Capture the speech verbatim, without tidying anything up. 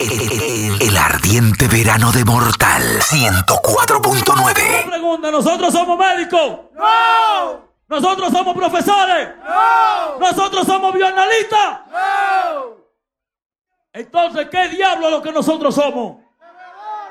El, el ardiente verano de Mortal ciento cuatro punto nueve. Pregunta, ¿nosotros somos médicos? ¡No! ¿Nosotros somos profesores? ¡No! ¿Nosotros somos bioanalistas? ¡No! Entonces, ¿qué diablo es lo que nosotros somos?